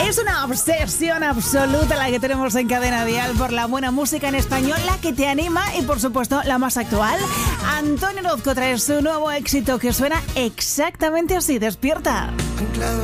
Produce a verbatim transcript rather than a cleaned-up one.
Es una obsesión absoluta la que tenemos en Cadena Dial por la buena música en español, la que te anima y, por supuesto, la más actual. Antonio Orozco trae su nuevo éxito que suena exactamente así. Despierta.